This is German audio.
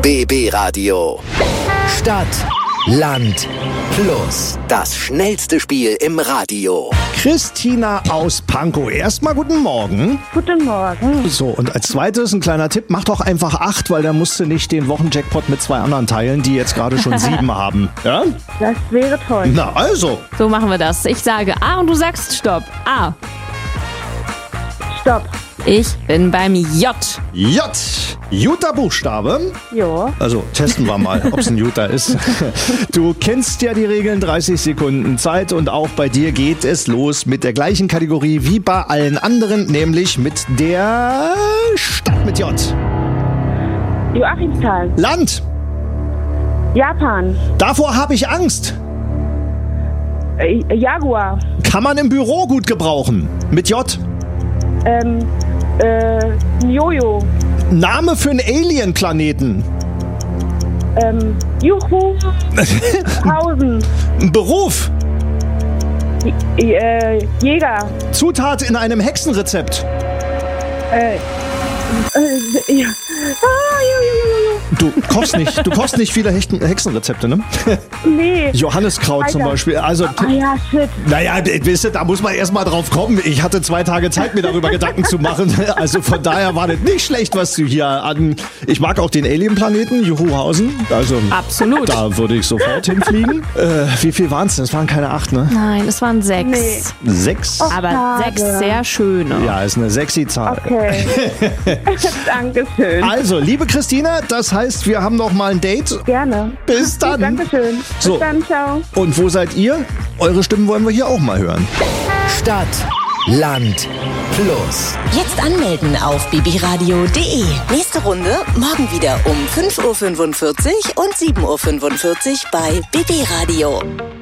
BB Radio. Stadt, Land, Plus. Das schnellste Spiel im Radio. Christina aus Pankow. Erstmal guten Morgen. Guten Morgen. So, und als zweites ein kleiner Tipp. Mach doch einfach 8, weil dann musst du nicht den Wochenjackpot mit 2 anderen teilen, die jetzt gerade schon 7 haben. Ja? Das wäre toll. Na also. So machen wir das. Ich sage A und du sagst Stopp. A. Stopp. Ich bin beim J. J. Guter Buchstabe. Jo. Also testen wir mal, ob es ein Guter ist. Du kennst ja die Regeln, 30 Sekunden Zeit und auch bei dir geht es los mit der gleichen Kategorie wie bei allen anderen, nämlich mit der Stadt mit J. Joachimsthal. Land. Japan. Davor habe ich Angst. Jaguar. Kann man im Büro gut gebrauchen. Mit J. Jojo. Name für einen Alien-Planeten. Juhu. Hausen. Beruf. Jäger. Zutat in einem Hexenrezept. Ja. Du kochst nicht viele Hexenrezepte, ne? Nee. Johanniskraut zum Alter. Beispiel. Also, Ja, shit. naja, wisst ihr, da muss man erst mal drauf kommen. Ich hatte 2 Tage Zeit, mir darüber Gedanken zu machen. Also von daher war das nicht schlecht, was du hier an... Ich mag auch den Alien-Planeten, Juhuhausen. Also Absolut. Da würde ich sofort hinfliegen. Wie viel waren es denn? Es waren keine 8, ne? Nein, es waren 6. Nee. 6? Aber Schade. 6 sehr schöne. Ja, ist eine sexy Zahl. Okay. Dankeschön. Also, liebe Christina, das heißt, wir haben noch mal ein Date. Gerne. Bis dann. Dankeschön. So. Bis dann, ciao. Und wo seid ihr? Eure Stimmen wollen wir hier auch mal hören. Stadt, Land, Plus. Jetzt anmelden auf bbradio.de. Nächste Runde morgen wieder um 5.45 Uhr und 7.45 Uhr bei BB Radio.